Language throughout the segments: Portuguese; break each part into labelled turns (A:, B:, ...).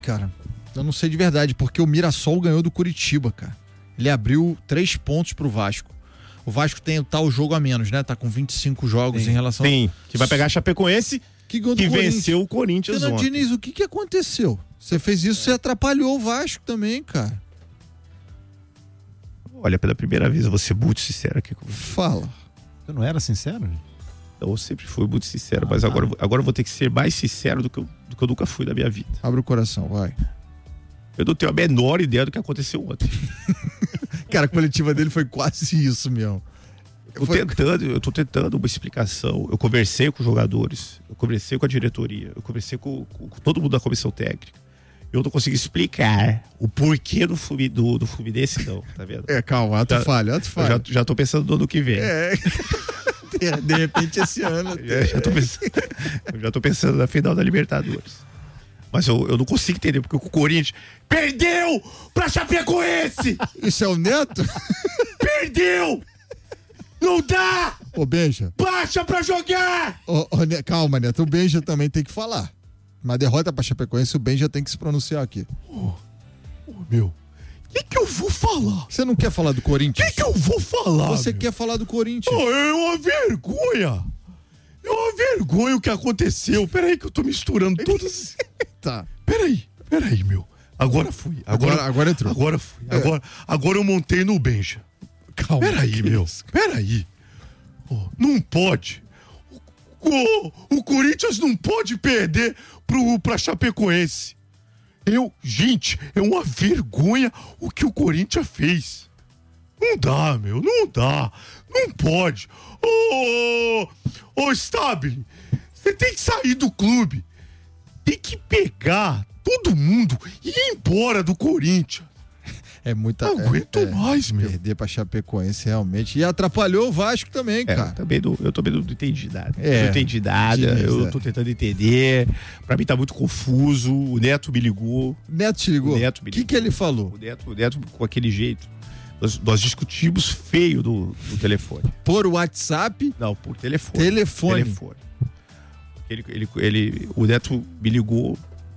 A: Cara, eu não sei de verdade, porque o Mirassol ganhou do Curitiba, cara. Ele abriu 3 pontos pro Vasco. O Vasco tem o tal jogo a menos, né? Tá com 25 jogos em relação...
B: Sim, que vai pegar a Chapecoense, que venceu o Corinthians
A: Fernando
B: ontem.
A: Diniz, o que aconteceu? Você fez isso, você atrapalhou o Vasco também, cara.
B: Olha, pela primeira vez eu vou ser muito sincero aqui com você.
A: Fala.
C: Você não era sincero?
B: Eu sempre fui muito sincero, mas agora eu vou ter que ser mais sincero do que eu nunca fui na minha vida.
A: Abre o coração, vai.
B: Eu não tenho a menor ideia do que aconteceu ontem.
A: Cara, a coletiva dele foi quase isso mesmo.
B: Eu tô tentando uma explicação. Eu conversei com os jogadores, eu conversei com a diretoria, eu conversei com todo mundo da comissão técnica. Eu não consegui explicar o porquê do Fluminense, não, tá vendo?
A: Calma, ato falha.
B: Já tô pensando no ano que vem.
A: De repente esse ano.
B: Já tô pensando na final da Libertadores. Mas eu não consigo entender, porque o Corinthians perdeu pra Chapecoense!
A: Isso é o Neto?
B: Perdeu! Não dá!
A: Ô, Benja.
B: Baixa pra jogar!
A: Calma, Neto, o Benja também tem que falar. Uma derrota pra Chapecoense, o Benja tem que se pronunciar aqui.
B: Meu, o que eu vou falar?
A: Você não quer falar do Corinthians?
B: O que eu vou falar?
A: Você quer falar do Corinthians?
B: É uma vergonha! É uma vergonha o que aconteceu. Peraí que eu tô misturando todas.
A: Tá.
B: Peraí, meu. Agora fui.
A: Agora entrou.
B: Agora fui. Agora eu montei no Benja.
A: Calma.
B: Peraí, meu. Peraí. Não pode. O Corinthians não pode perder pra Chapecoense. Gente, é uma vergonha o que o Corinthians fez. Não dá, meu. Não dá. Não pode. Ô, Stabile, você tem que sair do clube. Tem que pegar todo mundo e ir embora do Corinthians.
A: É muita...
B: Não aguento mais, meu.
A: Perder pra Chapecoense, realmente. E atrapalhou o Vasco também, cara.
B: Eu também não entendi nada.
A: Diniz,
B: eu tô tentando entender. Pra mim tá muito confuso. O Neto me ligou.
A: Neto te ligou? O que ele falou?
B: O Neto com aquele jeito. Nós discutimos feio do telefone.
A: Por WhatsApp?
B: Não, por telefone.
A: Telefone.
B: O Neto me ligou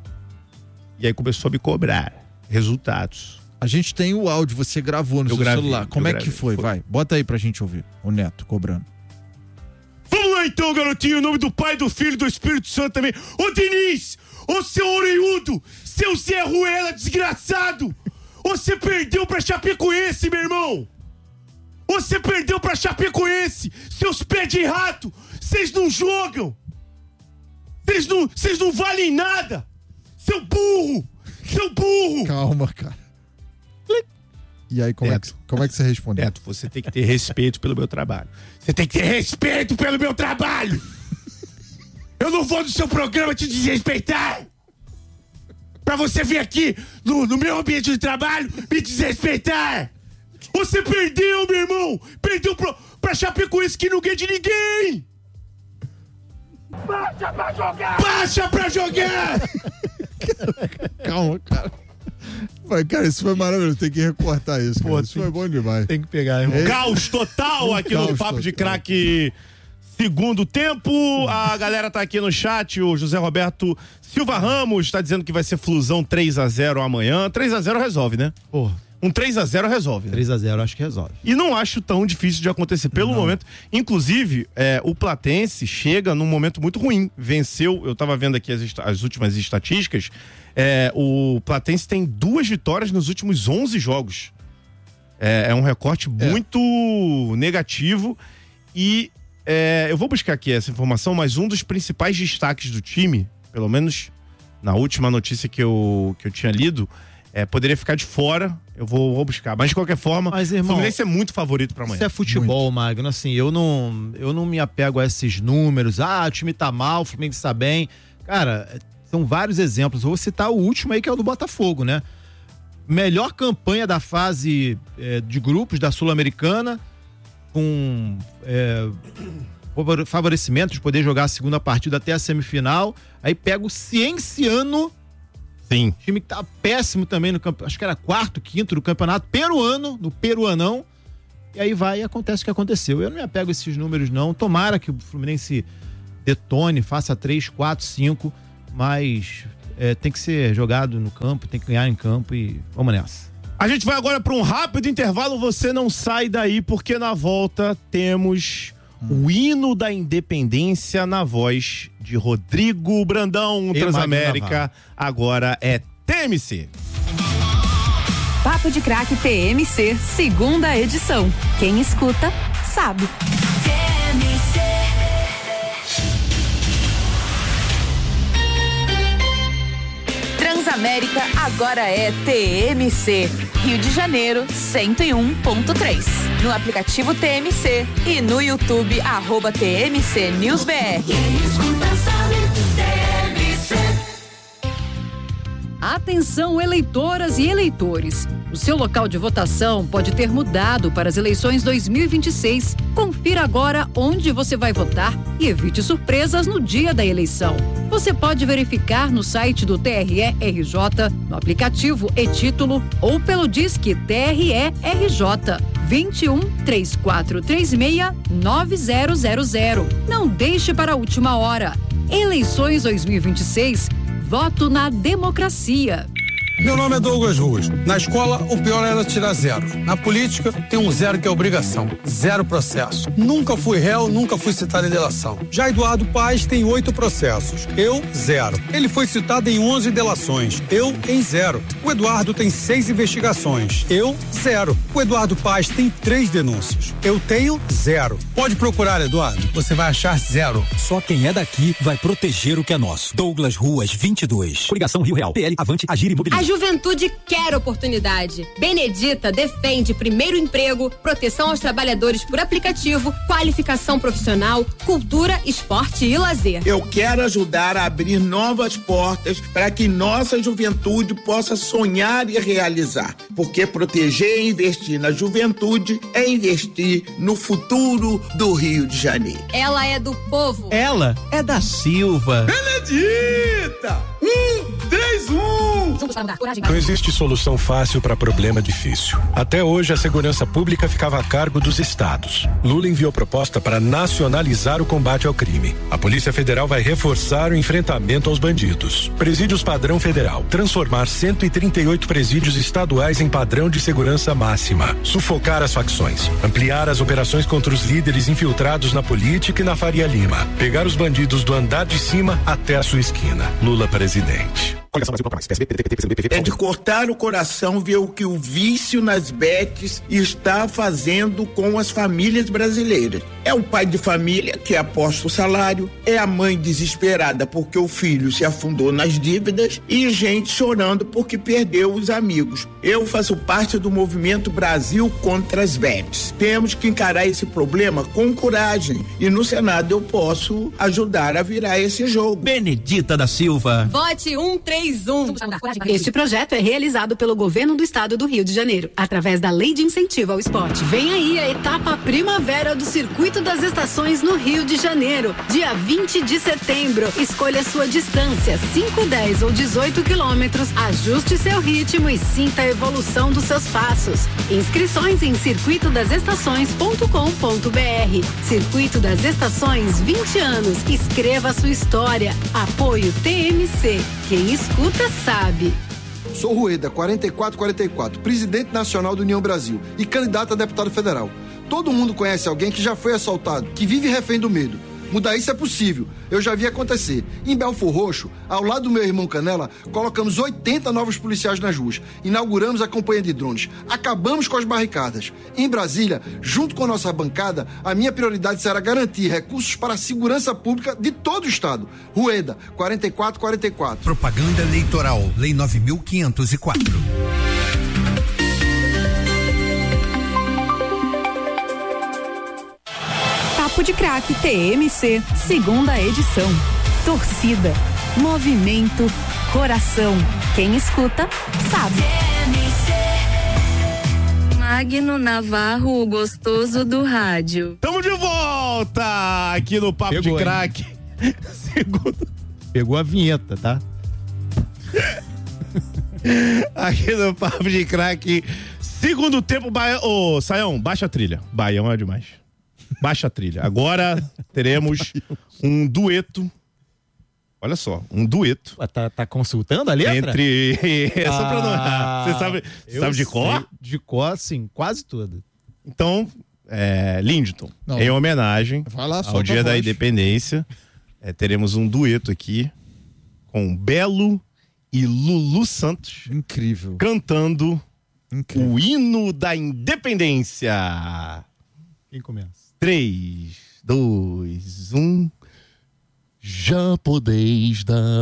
B: e aí começou a me cobrar resultados.
A: A gente tem o áudio, você gravou no seu celular. Como é que foi? Vai, bota aí pra gente ouvir. O Neto cobrando.
B: Vamos lá então, garotinho, em nome do Pai, do Filho e do Espírito Santo também. Ô Diniz, ô seu orelhudo, seu Zé Ruela desgraçado, você perdeu pra Chapecoense, meu irmão. Você perdeu pra Chapecoense, seus pés de rato, vocês não jogam. Vocês não valem nada. Seu burro.
A: Calma, cara. E aí, como é que você respondeu?
B: Neto, você tem que ter respeito pelo meu trabalho. Você tem que ter respeito pelo meu trabalho! Eu não vou no seu programa te desrespeitar! Pra você vir aqui no meu ambiente de trabalho me desrespeitar! Você perdeu, meu irmão! Perdeu pra Chapecoense que não ganha de ninguém! Baixa pra jogar!
A: Calma, cara. Cara, isso foi maravilhoso, tem que recortar isso. Pô, isso foi bom demais.
C: Tem que pegar, irmão.
B: Caos total aqui no Papo de Craque segundo tempo. A galera tá aqui no chat, o José Roberto Silva Ramos tá dizendo que vai ser Flusão 3-0 amanhã. 3-0 resolve, né?
C: Porra.
B: Um 3-0 resolve.
C: 3-0 acho que resolve.
B: E não acho tão difícil de acontecer pelo momento. Inclusive, o Platense chega num momento muito ruim. Venceu, eu tava vendo aqui as últimas estatísticas. O Platense tem 2 vitórias nos últimos 11 jogos. É um recorte muito negativo. E eu vou buscar aqui essa informação, mas um dos principais destaques do time, pelo menos na última notícia que eu tinha lido, poderia ficar de fora. Eu vou buscar. Mas de qualquer forma,
C: mas, irmão,
B: o Fluminense é muito favorito pra amanhã.
C: Isso é futebol, Magno. Assim, eu não me apego a esses números. O time tá mal, o Fluminense tá bem. Cara, são vários exemplos. Eu vou citar o último aí, que é o do Botafogo, né? Melhor campanha da fase de grupos da Sul-Americana, com favorecimento de poder jogar a segunda partida até a semifinal. Aí pega o Cienciano.
B: Sim.
C: Time que tá péssimo também no campeonato, acho que era 4º, 5º do campeonato peruano, no Peruanão. E aí vai e acontece o que aconteceu. Eu não me apego a esses números, não. Tomara que o Fluminense detone, faça 3, 4, 5, mas tem que ser jogado no campo, tem que ganhar em campo e vamos nessa.
B: A gente vai agora para um rápido intervalo, você não sai daí, porque na volta temos o hino da independência na voz de Rodrigo Brandão, Transamérica. Agora é TMC.
D: Papo de Craque TMC, segunda edição. Quem escuta, sabe. TMC. Transamérica agora é TMC. Rio de Janeiro, 101.3. No aplicativo TMC e no YouTube, @TMC News BR.
E: Atenção, eleitoras e eleitores. O seu local de votação pode ter mudado para as eleições 2026. Confira agora onde você vai votar e evite surpresas no dia da eleição. Você pode verificar no site do TRE-RJ, no aplicativo e-Título ou pelo Disque TRE-RJ 21 3436 9000. Não deixe para a última hora. Eleições 2026. Voto na democracia.
F: Meu nome é Douglas Ruas. Na escola, o pior era tirar zero. Na política, tem um zero que é obrigação. Zero processo. Nunca fui réu, nunca fui citado em delação. Já Eduardo Paes tem 8 processos. Eu, 0. Ele foi citado em 11 delações. Eu, em 0. O Eduardo tem 6 investigações. Eu, 0. O Eduardo Paes tem 3 denúncias. Eu tenho 0. Pode procurar, Eduardo. Você vai achar 0.
G: Só quem é daqui vai proteger o que é nosso. Douglas Ruas, 22. Coligação Rio Real. PL, Avante, Agir e Mobilidade.
H: A juventude quer oportunidade. Benedita defende primeiro emprego, proteção aos trabalhadores por aplicativo, qualificação profissional, cultura, esporte e lazer.
I: Eu quero ajudar a abrir novas portas para que nossa juventude possa sonhar e realizar. Porque proteger e investir na juventude é investir no futuro do Rio de Janeiro.
H: Ela é do povo.
C: Ela é da Silva.
I: Benedita! 131!
J: Não existe solução fácil para problema difícil. Até hoje, a segurança pública ficava a cargo dos estados. Lula enviou proposta para nacionalizar o combate ao crime. A Polícia Federal vai reforçar o enfrentamento aos bandidos. Presídios padrão federal. Transformar 138 presídios estaduais em padrão de segurança máxima. Sufocar as facções. Ampliar as operações contra os líderes infiltrados na política e na Faria Lima. Pegar os bandidos do andar de cima até a sua esquina. Lula presidente.
I: É de cortar o coração ver o que o vício nas bets está fazendo com as famílias brasileiras. É o pai de família que aposta o salário, é a mãe desesperada porque o filho se afundou nas dívidas e gente chorando porque perdeu os amigos. Eu faço parte do movimento Brasil contra as bets. Temos que encarar esse problema com coragem e no Senado eu posso ajudar a virar esse jogo.
G: Benedita da Silva.
H: Vote 131.
D: Este projeto é realizado pelo Governo do Estado do Rio de Janeiro, através da Lei de Incentivo ao Esporte. Vem aí a etapa primavera do Circuito das Estações no Rio de Janeiro, dia 20 de setembro. Escolha sua distância, 5, 10 ou 18 quilômetros, ajuste seu ritmo e sinta a evolução dos seus passos. Inscrições em circuitodasestações.com.br. Circuito das Estações, 20 anos. Escreva sua história. Apoio TMC. Quem escuta sabe.
K: Sou Rueda, 4444, presidente nacional do União Brasil e candidato a deputado federal. Todo mundo conhece alguém que já foi assaltado, que vive refém do medo. Mudar isso é possível, eu já vi acontecer. Em Belfor Roxo, ao lado do meu irmão Canela, colocamos 80 novos policiais nas ruas, inauguramos a campanha de drones, acabamos com as barricadas. Em Brasília, junto com nossa bancada, a minha prioridade será garantir recursos para a segurança pública de todo o estado. Rueda, 4444.
L: Propaganda eleitoral, Lei 9.504.
D: Papo de Craque TMC, segunda edição. Torcida, movimento, coração. Quem escuta, sabe.
M: Magno Navarro, o gostoso do rádio.
B: Tamo de volta aqui no Papo de Craque.
C: Pegou a vinheta, tá?
B: Aqui no Papo de Craque. Segundo tempo, Ô, Saião, baixa a trilha. Baião é demais. Baixa a trilha. Agora teremos um dueto. olha só, um dueto.
C: Tá consultando a letra?
B: Só pra não... Você sabe de cor?
C: De cor, sim, quase tudo.
B: Então, Lindston, em homenagem ao Dia da Independência, teremos um dueto aqui com Belo e Lulu Santos.
A: Incrível.
B: Cantando o hino da independência.
C: Quem começa?
B: 3, 2, 1. Já podeis dar